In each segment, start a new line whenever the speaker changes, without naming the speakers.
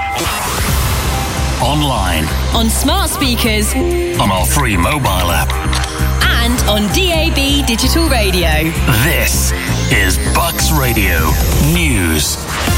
Online.
On smart speakers.
On our free mobile app.
And on DAB digital radio.
This is Bucks Radio News.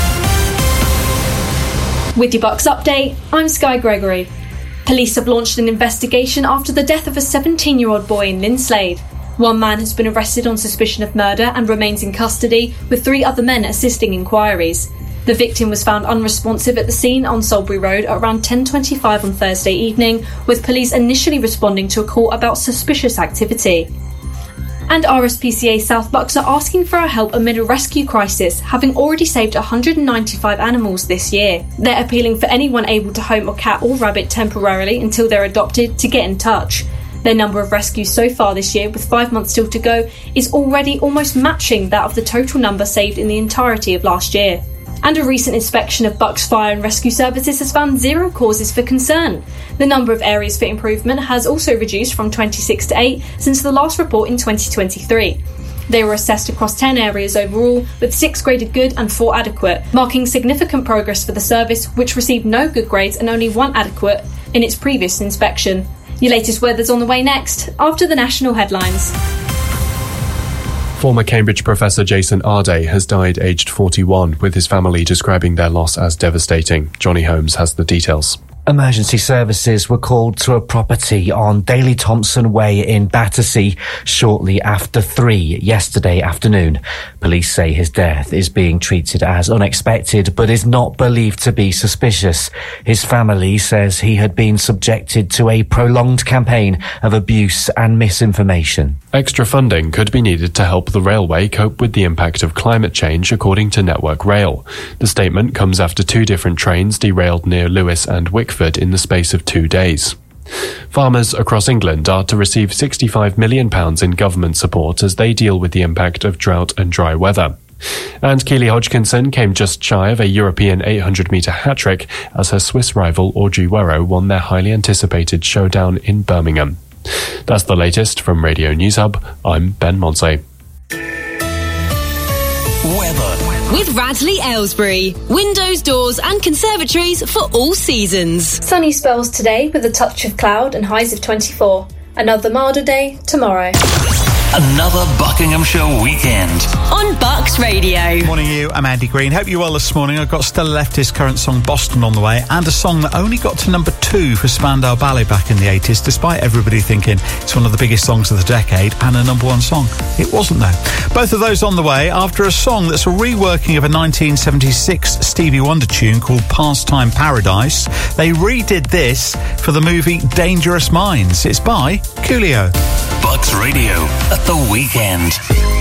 With your Bucks update, I'm Sky Gregory. Police have launched an investigation after the death of a 17-year-old boy in Linslade. One man has been arrested on suspicion of murder and remains in custody, with 3 other men assisting inquiries. The victim was found unresponsive at the scene on Salisbury Road at around 10:25 on Thursday evening, with police initially responding to a call about suspicious activity. And RSPCA South Bucks are asking for our help amid a rescue crisis, having already saved 195 animals this year. They're appealing for anyone able to home a cat or rabbit temporarily until they're adopted to get in touch. Their number of rescues so far this year, with 5 months still to go, is already almost matching that of the total number saved in the entirety of last year. And a recent inspection of Bucks Fire and Rescue Services has found 0 causes for concern. The number of areas for improvement has also reduced from 26 to 8 since the last report in 2023. They were assessed across 10 areas overall, with 6 graded good and 4 adequate, marking significant progress for the service, which received no good grades and only 1 adequate in its previous inspection. Your latest weather's on the way next, after the national headlines.
Former Cambridge professor Jason Arday has died aged 41, with his family describing their loss as devastating. Johnny Holmes has the details.
Emergency services were called to a property on Daley Thompson Way in Battersea shortly after 3 yesterday afternoon. Police say his death is being treated as unexpected but is not believed to be suspicious. His family says he had been subjected to a prolonged campaign of abuse and misinformation.
Extra funding could be needed to help the railway cope with the impact of climate change, according to Network Rail. The statement comes after 2 different trains derailed near Lewes and Wickford in the space of 2 days. Farmers across England are to receive £65 million in government support as they deal with the impact of drought and dry weather. And Keely Hodgkinson came just shy of a European 800-metre hat-trick as her Swiss rival Audrey Werrow won their highly anticipated showdown in Birmingham. That's the latest from Radio News Hub. I'm Ben Monsey.
Weather.
With Radley Aylesbury. Windows, doors and conservatories for all seasons.
Sunny spells today with a touch of cloud and highs of 24. Another milder day tomorrow.
Another Buckinghamshire weekend.
On Bucks Radio.
Morning you, I'm Andy Green. Hope you're well this morning. I've got Stella Lefty's current song Boston on the way, and a song that only got to number 2 for Spandau Ballet back in the 80s, despite everybody thinking it's one of the biggest songs of the decade and a number 1 song. It wasn't though. Both of those on the way after a song that's a reworking of a 1976 Stevie Wonder tune called Pastime Paradise. They redid this for the movie Dangerous Minds. It's by Coolio.
Bucks Radio at the weekend.